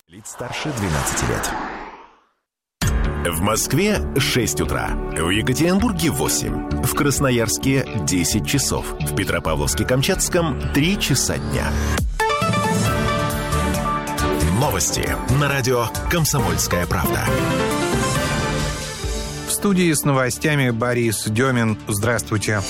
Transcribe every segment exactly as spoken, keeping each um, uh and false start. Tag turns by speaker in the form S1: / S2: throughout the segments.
S1: Лиц старше двенадцати лет. В Москве шесть утра, в Екатеринбурге восемь, в Красноярске десять часов, в Петропавловске-Камчатском три часа дня. Новости на радио «Комсомольская правда».
S2: В студии с новостями Борис Демин. Здравствуйте.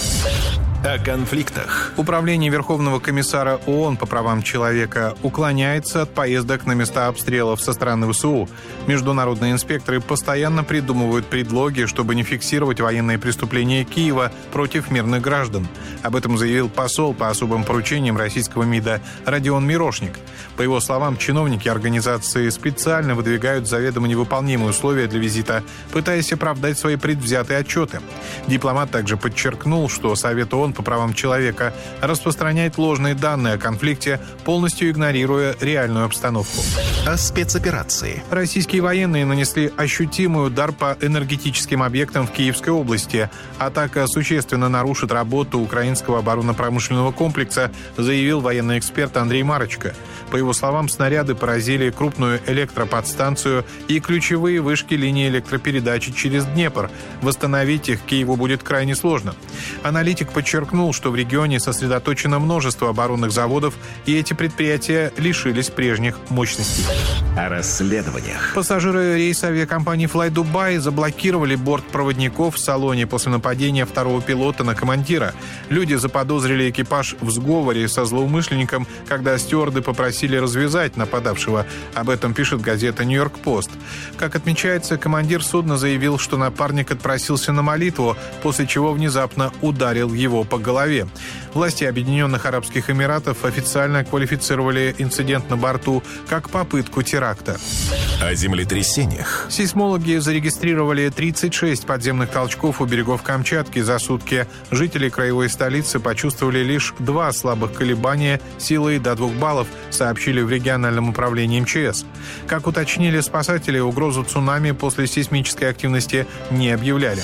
S1: О конфликтах.
S2: Управление Верховного комиссара ООН по правам человека уклоняется от поездок на места обстрелов со стороны ВСУ. Международные инспекторы постоянно придумывают предлоги, чтобы не фиксировать военные преступления Киева против мирных граждан. Об этом заявил посол по особым поручениям российского МИДа Родион Мирошник. По его словам, чиновники организации специально выдвигают заведомо невыполнимые условия для визита, пытаясь оправдать свои предвзятые отчеты. Дипломат также подчеркнул, что Совет ООН по правам человека распространяет ложные данные о конфликте, полностью игнорируя реальную обстановку.
S1: О спецоперации.
S2: Российские военные нанесли ощутимый удар по энергетическим объектам в Киевской области. Атака существенно нарушит работу украинского оборонно-промышленного комплекса, заявил военный эксперт Андрей Марочко. По его словам, снаряды поразили крупную электроподстанцию и ключевые вышки линии электропередачи через Днепр. Восстановить их Киеву будет крайне сложно. Аналитик подчеркнул, Подчеркнул, что в регионе сосредоточено множество оборонных заводов, и эти предприятия лишились прежних мощностей.
S1: О расследованиях.
S2: Пассажиры рейса авиакомпании Fly Dubai заблокировали борт проводников в салоне после нападения второго пилота на командира. Люди заподозрили экипаж в сговоре со злоумышленником, когда стюарды попросили развязать нападавшего. Об этом пишет газета «Нью-Йорк-Пост». Как отмечается, командир судна заявил, что напарник отпросился на молитву, после чего внезапно ударил его по голове. Власти Объединенных Арабских Эмиратов официально квалифицировали инцидент на борту как попытку теракта.
S1: О землетрясениях.
S2: Сейсмологи зарегистрировали тридцать шесть подземных толчков у берегов Камчатки за сутки. Жители краевой столицы почувствовали лишь два слабых колебания силой до двух баллов, сообщили в региональном управлении МЧС. Как уточнили спасатели, угрозу цунами после сейсмической активности не объявляли.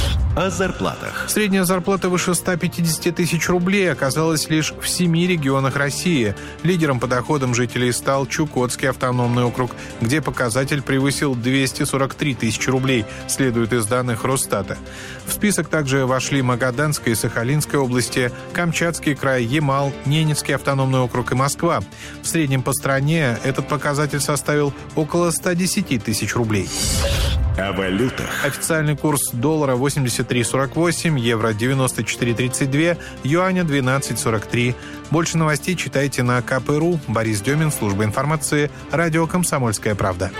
S1: О зарплатах.
S2: Средняя зарплата выше ста пятидесяти тысяч рублей оказалась лишь в семи регионах России. Лидером по доходам жителей стал Чукотский автономный округ, где показатель превысил двести сорок три тысячи рублей, следует из данных Росстата. В список также вошли Магаданская и Сахалинская области, Камчатский край, Ямал, Ненецкий автономный округ и Москва. В среднем по стране этот показатель составил около ста десяти тысяч рублей.
S1: О валютах.
S2: Официальный курс доллара восемьдесят три сорок восемь, евро девяносто четыре тридцать два, юаня двенадцать сорок три. Больше новостей читайте на ка пэ точка ру. Борис Демин, служба информации, радио «Комсомольская правда».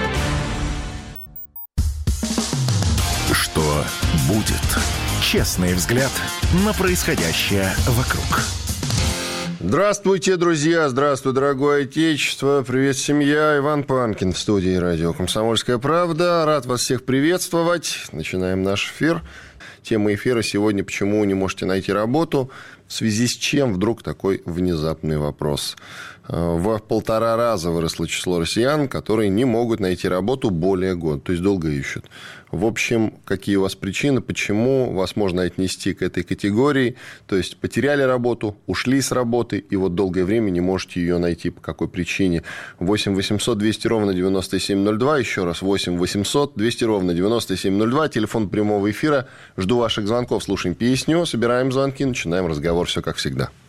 S1: Что будет? Честный взгляд на происходящее вокруг.
S3: Здравствуйте, друзья! Здравствуй, дорогое отечество! Привет, семья! Иван Панкин в студии радио «Комсомольская правда». Рад вас всех приветствовать. Начинаем наш эфир. Тема эфира сегодня: почему не можете найти работу? В связи с чем вдруг такой внезапный вопрос? В полтора раза выросло число россиян, которые не могут найти работу более года, то есть долго ищут. В общем, какие у вас причины, почему вас можно отнести к этой категории? То есть потеряли работу, ушли с работы, и вот долгое время не можете ее найти. По какой причине? восемь восемьсот двести ровно девяносто семь ноль два. Еще раз, восемь восемьсот двести ровно девяносто семь ноль два. Телефон прямого эфира. Жду ваших звонков, слушаем песню, собираем звонки, начинаем разговор. Все как всегда.